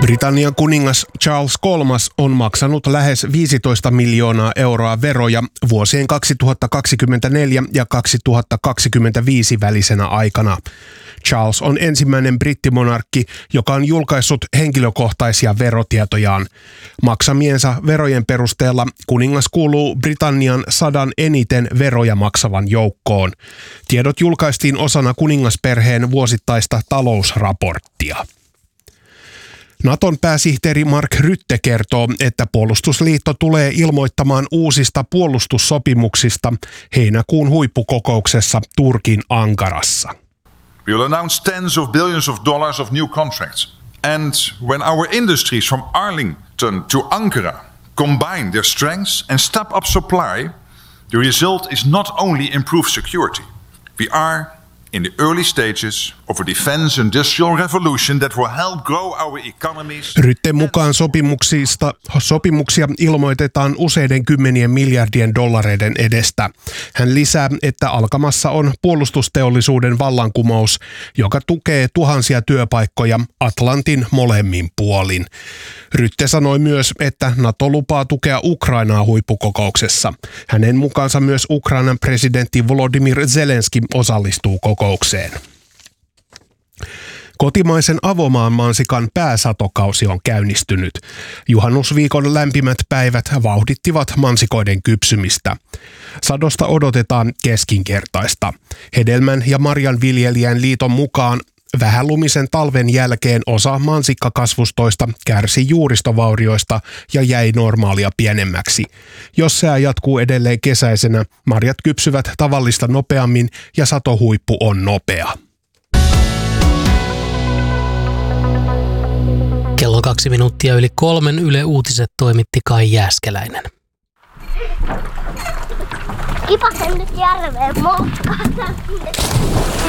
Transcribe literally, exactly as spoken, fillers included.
Britannian kuningas Charles kolmas on maksanut lähes viisitoista miljoonaa euroa veroja vuosien kaksituhattakaksikymmentäneljä ja kaksituhattakaksikymmentäviisi välisenä aikana. Charles on ensimmäinen brittimonarkki, joka on julkaissut henkilökohtaisia verotietojaan. Maksamiensa verojen perusteella kuningas kuuluu Britannian sadan eniten veroja maksavan joukkoon. Tiedot julkaistiin osana kuningasperheen vuosittaista talousraporttia. Naton pääsihteeri Mark Rutte kertoo, että puolustusliitto tulee ilmoittamaan uusista puolustussopimuksista heinäkuun huippukokouksessa Turkin Ankarassa. We will announce tens of billions of dollars of new contracts. And when our industries from Arlington to Ankara combine their strengths and step up supply, the result is not only improved security. We are in the early stages of a defense industrial revolution that will help grow our economies. Rutten mukaan sopimuksista, sopimuksia ilmoitetaan useiden kymmenien miljardien dollareiden edestä. Hän lisää, että alkamassa on puolustusteollisuuden vallankumous, joka tukee tuhansia työpaikkoja Atlantin molemmin puolin. Rutte sanoi myös, että NATO lupaa tukea Ukrainaa huippukokouksessa. Hänen mukaansa myös Ukrainan presidentti Volodymyr Zelenski osallistuu kokoukseen. Kotimaisen avomaan mansikan pääsatokausi on käynnistynyt. Juhannusviikon lämpimät päivät vauhdittivat mansikoiden kypsymistä. Sadosta odotetaan keskinkertaista. Hedelmän ja marjan viljelijän liiton mukaan vähälumisen talven jälkeen osa mansikkakasvustoista kärsi juuristovaurioista ja jäi normaalia pienemmäksi. Jos sää jatkuu edelleen kesäisenä, marjat kypsyvät tavallista nopeammin ja satohuippu on nopea. Kello kaksi minuuttia yli kolmen Yle Uutiset toimitti Kai Jääskeläinen. Kipasen nyt järveen moukkaan.